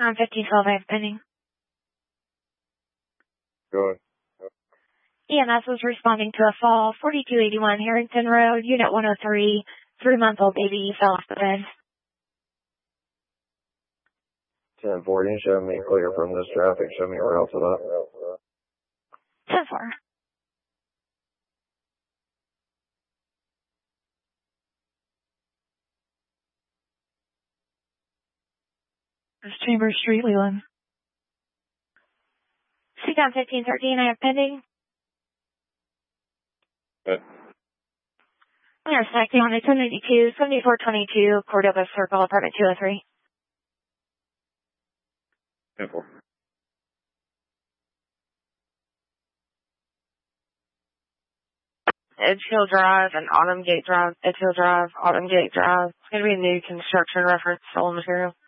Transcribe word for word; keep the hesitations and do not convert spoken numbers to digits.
On fifteen twelve, I have pending. Go ahead. E M S was responding to a fall, forty-two eighty-one Harrington Road, Unit one oh three, three-month-old baby fell off the bed. ten forty, show me clear from this traffic. Show me where else it up. ten four. There's Chambers Street, Leland. Speak on fifteen thirteen, I have pending. Good. Intersecting on ten eighty-two, seventy-four twenty-two, Cordova Circle, apartment two oh three. ten four. Edgehill Drive and Autumn Gate Drive, Edgehill Drive, Autumn Gate Drive. It's going to be a new construction reference, stolen material.